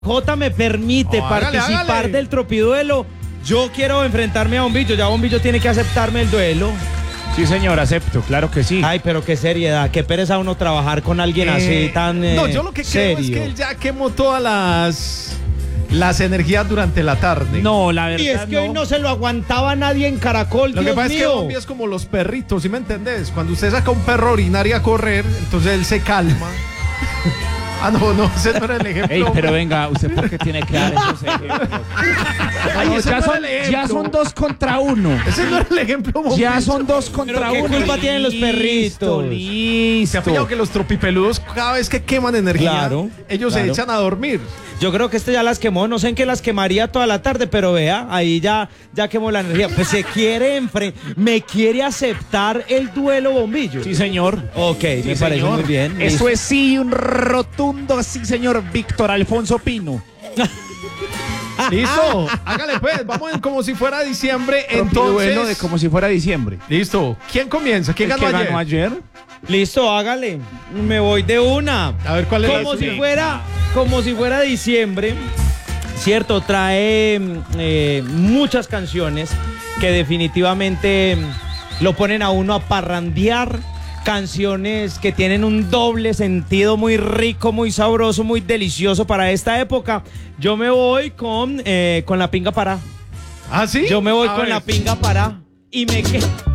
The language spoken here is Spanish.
J me permite participar hágale. del tropiduelo, yo quiero enfrentarme a Bombillo. Ya Bombillo tiene que aceptarme el duelo. Sí, señor, acepto, claro que sí. Ay, pero qué seriedad, qué pereza uno trabajar con alguien así tan No, yo lo que creo es que él ya quemó todas las energías durante la tarde. No, la verdad Y es que hoy no se lo aguantaba nadie en Caracol, Lo que Dios pasa es que mío. Bombi es como los perritos, ¿sí me entendés? Cuando usted saca un perro a orinar y a correr, entonces él se calma. No, ese no era el ejemplo. Ey, pero venga, ¿usted por qué tiene que dar esos ejemplos? Ay, No, ese ya, no son, era el ejemplo. ya son 2 contra 1. Ese no era el ejemplo, Bombi. Ya son 2 contra Pero ¿qué 1. culpa tienen los perritos? ¿Se ha pillado que los tropipeludos cada vez que queman energía, Claro, ellos claro. se echan a dormir? Yo creo que este ya las quemó, no sé en qué las quemaría toda la tarde, pero vea, ahí ya quemó la energía. Pues se quiere me quiere aceptar el duelo, Bombillo. Sí, señor. Ok, Sí, me parece señor. muy bien. Eso es sí, un rotundo sí, señor Víctor Alfonso Pino. Listo, hágale pues, vamos en como si fuera diciembre, entonces. Duelo de como si fuera diciembre. Listo, ¿quién comienza? ¿Quién ¿El ganó que ayer? ganó ayer? Listo, hágale. Me voy de una. A ver cuál es Como la si suya? fuera diciembre, cierto, trae muchas canciones que definitivamente lo ponen a uno a parrandear, canciones que tienen un doble sentido muy rico, muy sabroso, muy delicioso para esta época. Yo me voy con la pinga para. ¿Ah, sí? Yo me voy A con ver. la pinga para y me quedo.